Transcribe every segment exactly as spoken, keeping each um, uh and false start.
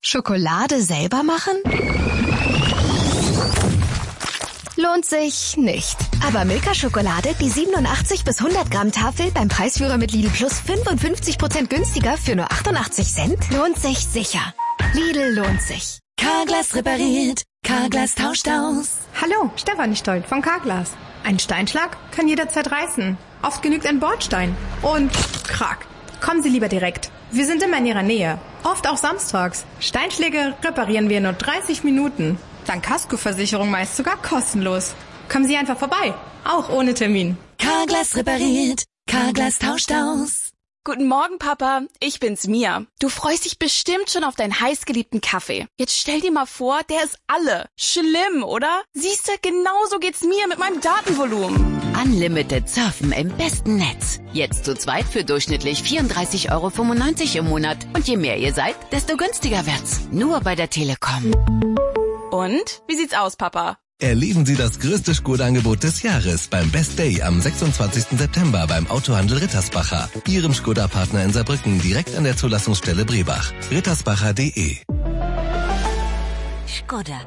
Schokolade selber machen? Lohnt sich nicht. Aber Milka-Schokolade, die siebenundachtzig bis hundert Gramm Tafel beim Preisführer mit Lidl Plus fünfundfünfzig Prozent günstiger für nur achtundachtzig Cent, lohnt sich sicher. Lidl lohnt sich. Carglass repariert, Carglass tauscht aus. Hallo, Stefanie Stoll von Carglass. Ein Steinschlag kann jederzeit reißen. Oft genügt ein Bordstein. Und krack. Kommen Sie lieber direkt. Wir sind immer in Ihrer Nähe. Oft auch samstags. Steinschläge reparieren wir in nur dreißig Minuten. Dank Kaskoversicherung meist sogar kostenlos. Kommen Sie einfach vorbei. Auch ohne Termin. Carglass repariert, Carglass tauscht aus. Guten Morgen, Papa. Ich bin's, Mia. Du freust dich bestimmt schon auf deinen heißgeliebten Kaffee. Jetzt stell dir mal vor, der ist alle. Schlimm, oder? Siehste, genauso geht's mir mit meinem Datenvolumen. Unlimited surfen im besten Netz. Jetzt zu zweit für durchschnittlich vierunddreißig Euro fünfundneunzig im Monat. Und je mehr ihr seid, desto günstiger wird's. Nur bei der Telekom. Und? Wie sieht's aus, Papa? Erleben Sie das größte Skoda-Angebot des Jahres beim Best Day am sechsundzwanzigsten September beim Autohandel Rittersbacher. Ihrem Skoda-Partner in Saarbrücken direkt an der Zulassungsstelle Brebach. rittersbacher punkt de. Skoda.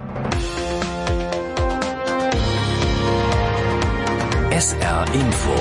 S R Info.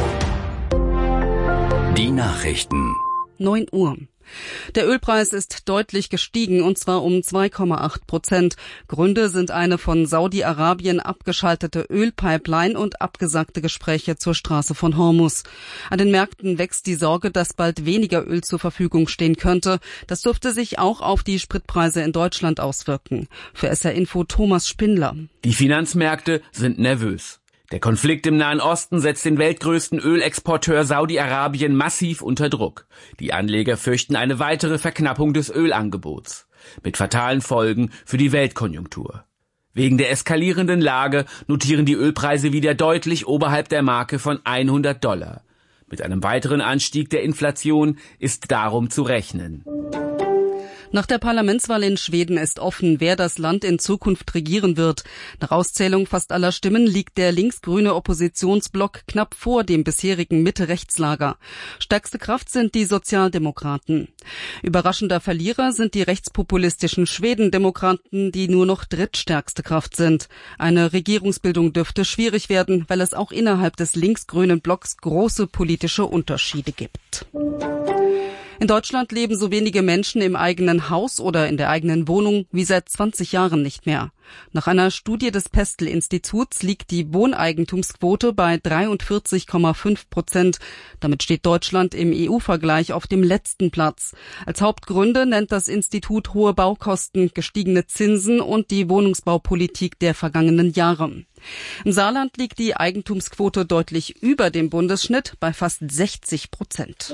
Die Nachrichten. neun Uhr. Der Ölpreis ist deutlich gestiegen, und zwar um zwei Komma acht Prozent. Gründe sind eine von Saudi-Arabien abgeschaltete Ölpipeline und abgesagte Gespräche zur Straße von Hormuz. An den Märkten wächst die Sorge, dass bald weniger Öl zur Verfügung stehen könnte. Das dürfte sich auch auf die Spritpreise in Deutschland auswirken. Für S R Info Thomas Spindler. Die Finanzmärkte sind nervös. Der Konflikt im Nahen Osten setzt den weltgrößten Ölexporteur Saudi-Arabien massiv unter Druck. Die Anleger fürchten eine weitere Verknappung des Ölangebots, mit fatalen Folgen für die Weltkonjunktur. Wegen der eskalierenden Lage notieren die Ölpreise wieder deutlich oberhalb der Marke von hundert Dollar. Mit einem weiteren Anstieg der Inflation ist darum zu rechnen. Nach der Parlamentswahl in Schweden ist offen, wer das Land in Zukunft regieren wird. Nach Auszählung fast aller Stimmen liegt der linksgrüne Oppositionsblock knapp vor dem bisherigen Mitte-Rechtslager. Stärkste Kraft sind die Sozialdemokraten. Überraschender Verlierer sind die rechtspopulistischen Schwedendemokraten, die nur noch drittstärkste Kraft sind. Eine Regierungsbildung dürfte schwierig werden, weil es auch innerhalb des linksgrünen Blocks große politische Unterschiede gibt. In Deutschland leben so wenige Menschen im eigenen Haus oder in der eigenen Wohnung wie seit zwanzig Jahren nicht mehr. Nach einer Studie des Pestel-Instituts liegt die Wohneigentumsquote bei dreiundvierzig Komma fünf Prozent. Damit steht Deutschland im E U-Vergleich auf dem letzten Platz. Als Hauptgründe nennt das Institut hohe Baukosten, gestiegene Zinsen und die Wohnungsbaupolitik der vergangenen Jahre. Im Saarland liegt die Eigentumsquote deutlich über dem Bundesschnitt bei fast sechzig Prozent.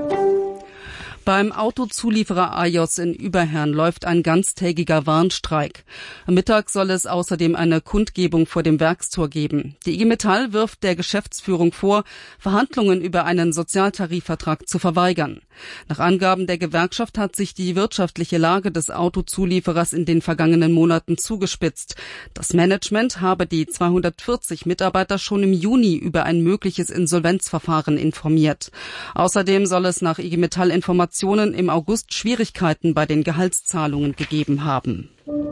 Beim Autozulieferer Ajos in Überherrn läuft ein ganztägiger Warnstreik. Am Mittag soll es außerdem eine Kundgebung vor dem Werkstor geben. Die I G Metall wirft der Geschäftsführung vor, Verhandlungen über einen Sozialtarifvertrag zu verweigern. Nach Angaben der Gewerkschaft hat sich die wirtschaftliche Lage des Autozulieferers in den vergangenen Monaten zugespitzt. Das Management habe die zweihundertvierzig Mitarbeiter schon im Juni über ein mögliches Insolvenzverfahren informiert. Außerdem soll es nach I G Metall Informationen im August Schwierigkeiten bei den Gehaltszahlungen gegeben haben.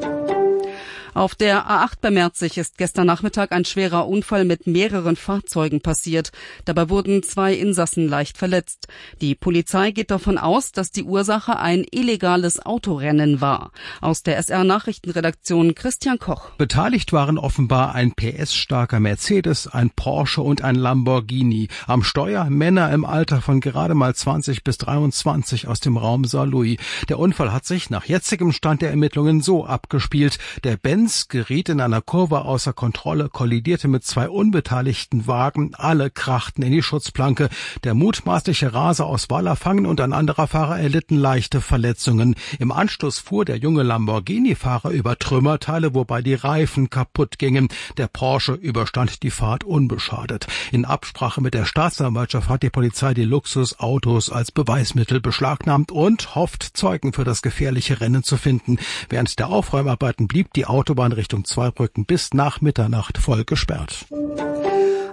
Auf der A acht bei Merzig ist gestern Nachmittag ein schwerer Unfall mit mehreren Fahrzeugen passiert. Dabei wurden zwei Insassen leicht verletzt. Die Polizei geht davon aus, dass die Ursache ein illegales Autorennen war. Aus der S R-Nachrichtenredaktion Christian Koch. Beteiligt waren offenbar ein P S-starker Mercedes, ein Porsche und ein Lamborghini. Am Steuer Männer im Alter von gerade mal zwanzig bis dreiundzwanzig aus dem Raum Saarlouis. Der Unfall hat sich nach jetzigem Stand der Ermittlungen so abgespielt. Der Benz geriet in einer Kurve außer Kontrolle, kollidierte mit zwei unbeteiligten Wagen. Alle krachten in die Schutzplanke. Der mutmaßliche Raser aus Wallerfangen und ein anderer Fahrer erlitten leichte Verletzungen. Im Anschluss fuhr der junge Lamborghini-Fahrer über Trümmerteile, wobei die Reifen kaputt gingen. Der Porsche überstand die Fahrt unbeschadet. In Absprache mit der Staatsanwaltschaft hat die Polizei die Luxusautos als Beweismittel beschlagnahmt und hofft, Zeugen für das gefährliche Rennen zu finden. Während der Aufräumarbeiten blieb die Autobahn Richtung Zweibrücken bis nach Mitternacht voll gesperrt.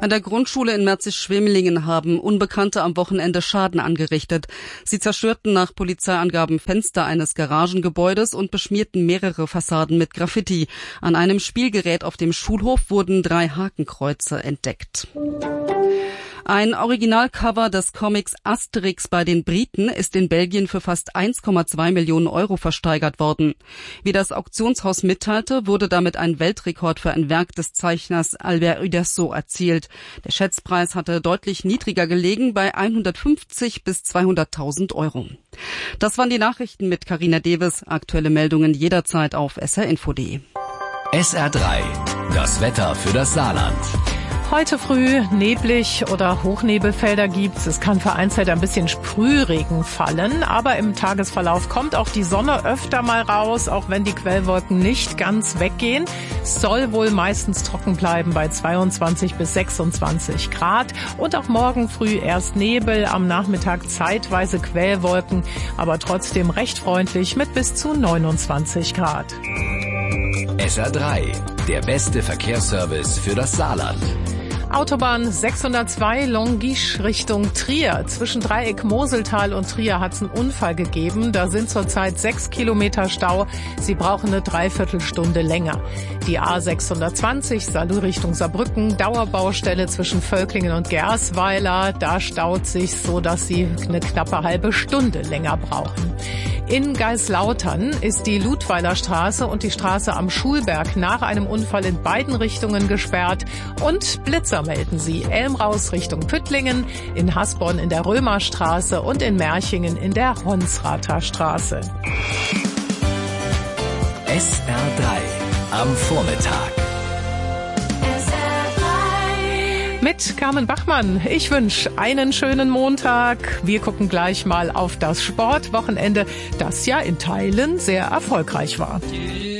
An der Grundschule in Merzig-Schwemelingen haben Unbekannte am Wochenende Schaden angerichtet. Sie zerstörten nach Polizeiangaben Fenster eines Garagengebäudes und beschmierten mehrere Fassaden mit Graffiti. An einem Spielgerät auf dem Schulhof wurden drei Hakenkreuze entdeckt. Ein Originalcover des Comics Asterix bei den Briten ist in Belgien für fast eins Komma zwei Millionen Euro versteigert worden. Wie das Auktionshaus mitteilte, wurde damit ein Weltrekord für ein Werk des Zeichners Albert Uderzo erzielt. Der Schätzpreis hatte deutlich niedriger gelegen, bei hundertfünfzig bis zweihunderttausend Euro. Das waren die Nachrichten mit Carina Deves. Aktuelle Meldungen jederzeit auf s r info punkt d e. S R drei, das Wetter für das Saarland. Heute früh neblig oder Hochnebelfelder gibt's. Es kann vereinzelt ein bisschen Sprühregen fallen, aber im Tagesverlauf kommt auch die Sonne öfter mal raus, auch wenn die Quellwolken nicht ganz weggehen. Es soll wohl meistens trocken bleiben bei zweiundzwanzig bis sechsundzwanzig Grad und auch morgen früh erst Nebel, am Nachmittag zeitweise Quellwolken, aber trotzdem recht freundlich mit bis zu neunundzwanzig Grad. S R drei, der beste Verkehrsservice für das Saarland. Autobahn sechshundertzwei Longisch Richtung Trier. Zwischen Dreieck Moseltal und Trier hat es einen Unfall gegeben. Da sind zurzeit sechs Kilometer Stau. Sie brauchen eine Dreiviertelstunde länger. Die A sechshundertzwanzig Saarlouis Richtung Saarbrücken. Dauerbaustelle zwischen Völklingen und Gersweiler. Da staut sich so, dass Sie eine knappe halbe Stunde länger brauchen. In Geislautern ist die Ludweiler Straße und die Straße am Schulberg nach einem Unfall in beiden Richtungen gesperrt. Und Blitzer melden sie. Elmraus Richtung Püttlingen, in Hasborn in der Römerstraße und in Merchingen in der Honsrather Straße. S R drei am Vormittag. Mit Carmen Bachmann. Ich wünsche einen schönen Montag. Wir gucken gleich mal auf das Sportwochenende, das ja in Teilen sehr erfolgreich war.